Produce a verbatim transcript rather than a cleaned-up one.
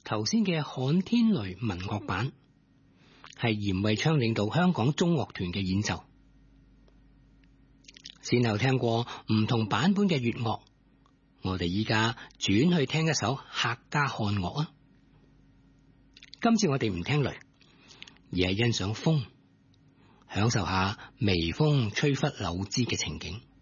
頭先嘅旱天雷民樂版係嚴惠昌領導香港中樂團嘅演奏。先後聽過唔同版本嘅粵樂，我哋依家轉去聽一首客家漢樂啊！今次我哋唔聽雷，而係欣賞風，享受下微風吹拂柳枝嘅情景。